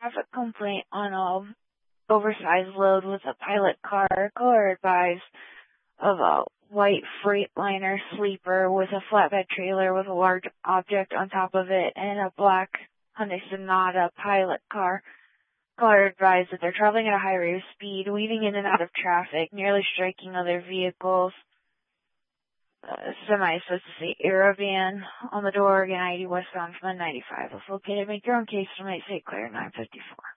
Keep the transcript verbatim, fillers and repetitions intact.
traffic complaint on a oversized load with a pilot car. Caller advised of a white Freightliner sleeper with a flatbed trailer with a large object on top of it and a black Hyundai Sonata pilot car. Caller advised that they're traveling at a high rate of speed, weaving in and out of traffic, nearly striking other vehicles. Uh, semi supposed to say Aerovan on the door, again, I eighty westbound from ninety-five. It's located. Make your own case from eight Saint Clair, nine fifty-four.